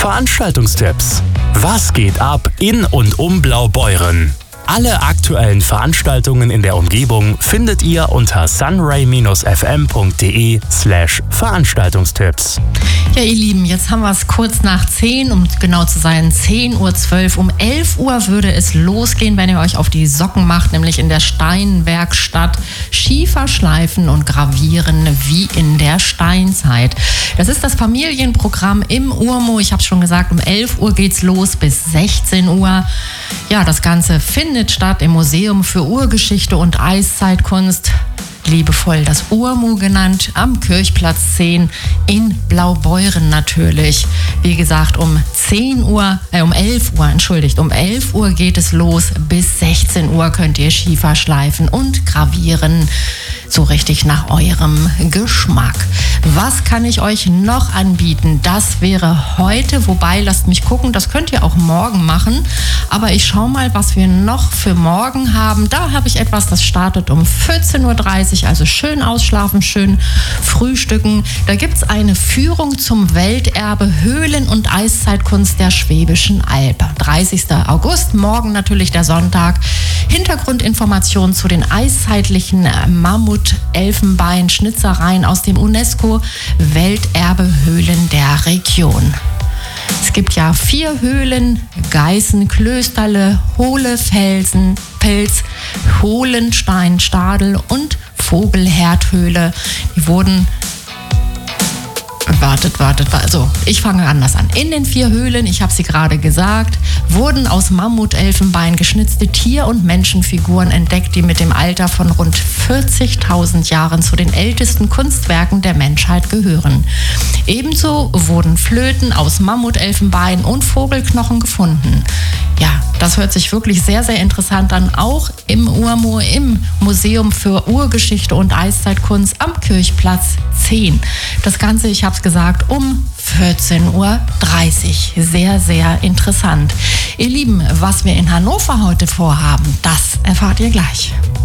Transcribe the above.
Veranstaltungstipps. Was geht ab in und um Blaubeuren? Alle aktuellen Veranstaltungen in der Umgebung findet ihr unter sunray-fm.de/Veranstaltungstipps. Ja, ihr Lieben, jetzt haben wir es kurz nach 10, um genau zu sein, 10:12 Uhr. Um 11 Uhr würde es losgehen, wenn ihr euch auf die Socken macht, nämlich in der Steinwerkstatt Schieferschleifen und Gravieren wie in der Steinzeit. Das ist das Familienprogramm im Urmo. Ich habe es schon gesagt, um 11 Uhr geht's los bis 16 Uhr. Ja, das Ganze findet statt im Museum für Urgeschichte und Eiszeitkunst, liebevoll das Urmo genannt, am Kirchplatz 10 in Blaubeuren natürlich. Wie gesagt, um 11 Uhr geht es los. Bis 16 Uhr könnt ihr Schiefer schleifen und gravieren, so richtig nach eurem Geschmack. Was kann ich euch noch anbieten? Das wäre heute, wobei, lasst mich gucken, das könnt ihr auch morgen machen. Aber ich schaue mal, was wir noch für morgen haben. Da habe ich etwas, das startet um 14:30 Uhr, also schön ausschlafen, schön frühstücken. Da gibt es eine Führung zum Welterbe Höhlen- und Eiszeitkunst der Schwäbischen Alb. 30. August, morgen natürlich der Sonntag. Hintergrundinformationen zu den eiszeitlichen Mammut-Elfenbein-Schnitzereien aus dem UNESCO-Welterbe-Höhlen der Region. Es gibt ja 4 Höhlen: Geißen, Klösterle, Hohlefelsen, Pelz, Hohlenstein, Stadel und Vogelherdhöhle. Die wurden Also, ich fange anders an. In den 4 Höhlen, ich habe sie gerade gesagt, wurden aus Mammutelfenbein geschnitzte Tier- und Menschenfiguren entdeckt, die mit dem Alter von rund 40.000 Jahren zu den ältesten Kunstwerken der Menschheit gehören. Ebenso wurden Flöten aus Mammutelfenbein und Vogelknochen gefunden. Ja, das hört sich wirklich sehr, sehr interessant an. Auch im Urmo, im Museum für Urgeschichte und Eiszeitkunst am Kirchplatz 10. Das Ganze, ich habe es gesagt, um 14:30 Uhr. Sehr, sehr interessant. Ihr Lieben, was wir in Hannover heute vorhaben, das erfahrt ihr gleich.